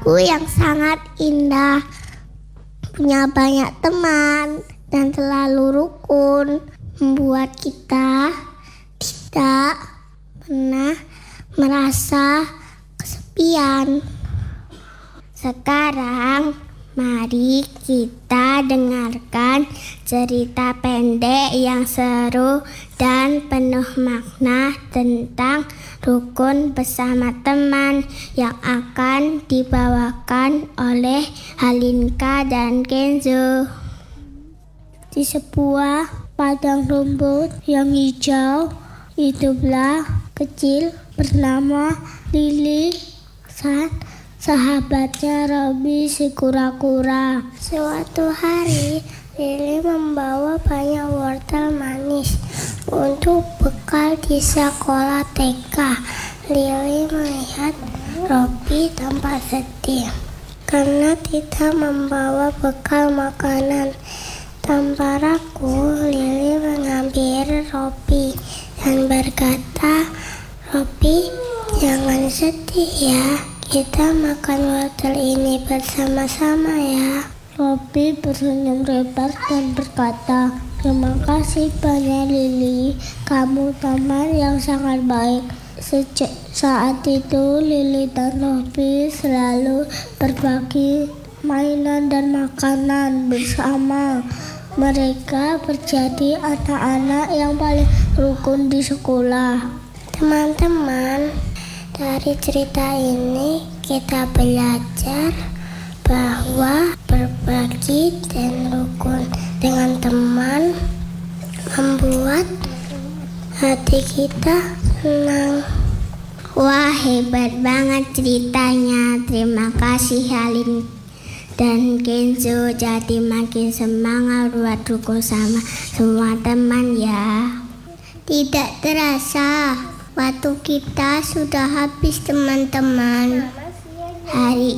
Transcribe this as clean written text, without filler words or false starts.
Aku yang sangat indah, punya banyak teman dan selalu rukun, membuat kita tidak pernah merasa kesepian. Sekarang mari kita dengarkan cerita pendek yang seru dan penuh makna tentang rukun bersama teman yang akan dibawakan oleh Halinka dan Kenzo. Di sebuah padang rumput yang hijau, hiduplah kecil bernama Lili dan sahabatnya Robi si kura-kura. Suatu hari, Lili membawa banyak wortel manis untuk bekal di sekolah TK. Lili melihat Robi tampak sedih karena tidak membawa bekal makanan. Tanpa ragu, Lili mengambil Robi dan berkata, "Robi, jangan sedih ya. Kita makan wortel ini bersama-sama ya." Robi tersenyum lebar dan berkata, "Terima kasih banyak Lili, kamu teman yang sangat baik." Sejak saat itu Lili dan Robi selalu berbagi mainan dan makanan bersama. Mereka menjadi anak-anak yang paling rukun di sekolah. Teman-teman, dari cerita ini kita belajar bahwa berbagi dan rukun dengan teman membuat hati kita senang. Wah, hebat banget ceritanya. Terima kasih Halin dan Kenzo. Jadi makin semangat buat rukun sama semua teman ya. Tidak terasa waktu kita sudah habis teman-teman. Hari